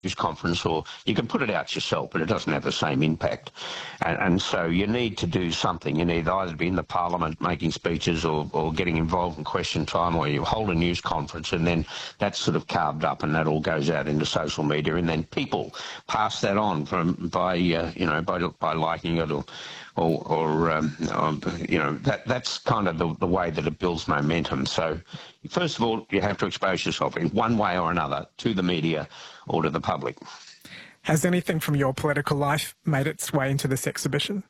news conference, or you can put it out yourself, but it doesn't have the same impact. And so you need to do something. You need either to be in the parliament making speeches or getting involved in question time, or you hold a news conference, and then that's sort of carved up and that all goes out into social media, and then people pass that on by liking it that's kind of the way that it builds momentum. So first of all, you have to expose yourself in one way or another to the media or to the public. Has anything from your political life made its way into this exhibition?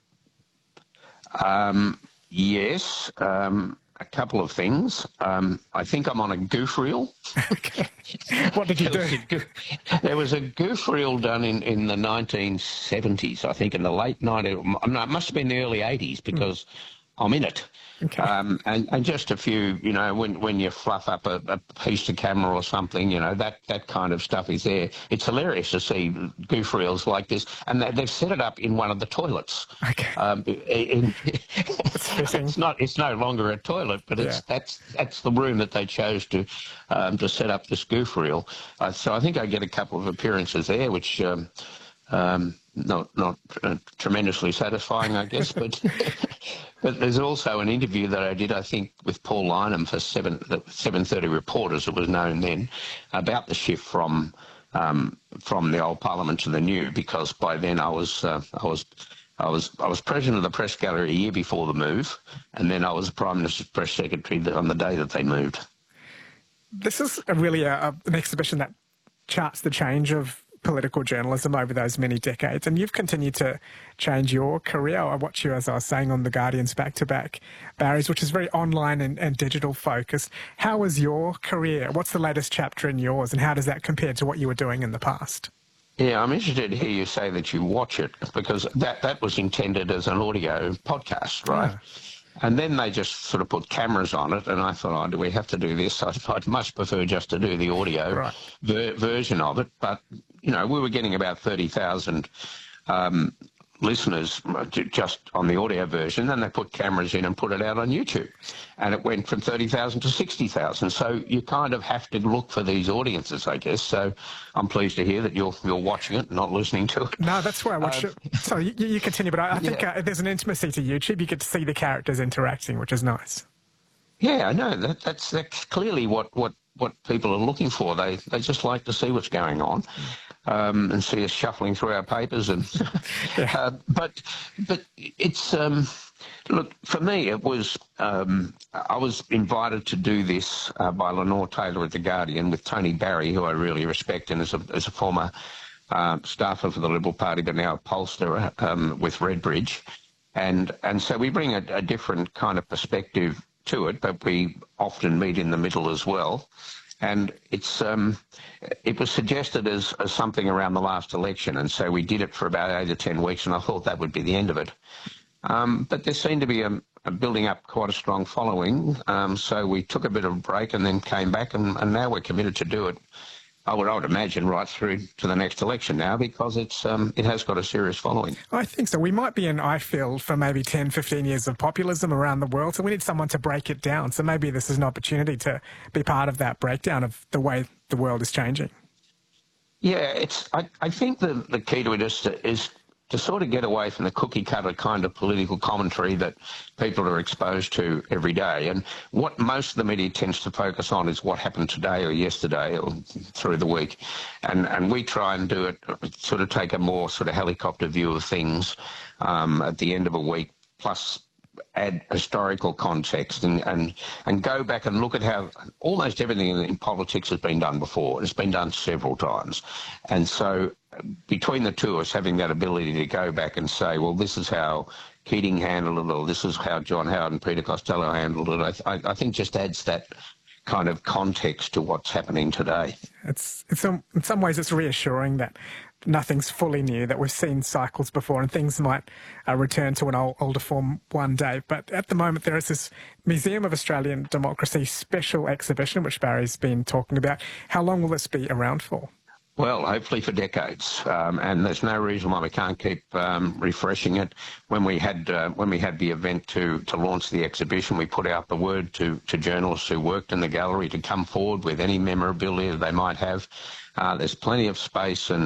Yes, a couple of things. I think I'm on a goof reel. Okay. What did you do? There was a goof reel done in the 1970s, I think, in the late 90s. No, it must have been the early 80s, because I'm in it. Okay. And just a few, when you fluff up a piece to camera or something, that kind of stuff is there. It's hilarious to see goof reels like this, and they've set it up in one of the toilets. Okay. It's no longer a toilet, but that's the room that they chose to set up this goof reel. So I think I get a couple of appearances there, which not tremendously satisfying, I guess, but. But there's also an interview that I did, I think, with Paul Lynham for 7:30 Reporters, it was known then, about the shift from the old Parliament to the new, because by then I was president of the press gallery a year before the move, and then I was Prime Minister's press secretary on the day that they moved. This is really an exhibition that charts the change of political journalism over those many decades, and you've continued to change your career. I watch you, as I was saying, on The Guardian's back-to-back Barry's, which is very online and digital focused. How was your career? What's the latest chapter in yours, and how does that compare to what you were doing in the past? Yeah, I'm interested to hear you say that you watch it, because that was intended as an audio podcast, right? And then they just sort of put cameras on it, and I thought, do we have to do this? I'd much prefer just to do the audio version of it. But, we were getting about 30,000 listeners just on the audio version. Then they put cameras in and put it out on YouTube. And it went from 30,000 to 60,000. So you kind of have to look for these audiences, I guess. So I'm pleased to hear that you're watching it, not listening to it. No, that's why I watched it. So you continue, but I think there's an intimacy to YouTube. You get to see the characters interacting, which is nice. Yeah, I know. That's clearly what people are looking for. They just like to see what's going on. And see us shuffling through our papers, and but it's look, for me it was I was invited to do this by Lenore Taylor at The Guardian with Tony Barry, who I really respect, and as a former staffer for the Liberal Party, but now a pollster with Redbridge, and so we bring a different kind of perspective to it, but we often meet in the middle as well. And it was suggested as something around the last election, and so we did it for about 8 or 10 weeks, and I thought that would be the end of it. But there seemed to be a building up quite a strong following, so we took a bit of a break and then came back, and now we're committed to do it. I would imagine right through to the next election now, because it has got a serious following. I think so. We might be in I-Field for maybe 10, 15 years of populism around the world, so we need someone to break it down. So maybe this is an opportunity to be part of that breakdown of the way the world is changing. Yeah, I think the key to it is to sort of get away from the cookie-cutter kind of political commentary that people are exposed to every day. And what most of the media tends to focus on is what happened today or yesterday or through the week. And we try and do it, sort of take a more sort of helicopter view of things at the end of a week, plus add historical context and go back and look at how almost everything in politics has been done before. It's been done several times. And so between the two of us having that ability to go back and say, well, this is how Keating handled it, or this is how John Howard and Peter Costello handled it, I think just adds that kind of context to what's happening today. In some ways it's reassuring that nothing's fully new, that we've seen cycles before and things might return to an older form one day. But at the moment there is this Museum of Australian Democracy special exhibition, which Barry's been talking about. How long will this be around for? Well, hopefully for decades, and there's no reason why we can't keep refreshing it. When we had the event to launch the exhibition, we put out the word to journalists who worked in the gallery to come forward with any memorabilia they might have. There's plenty of space, and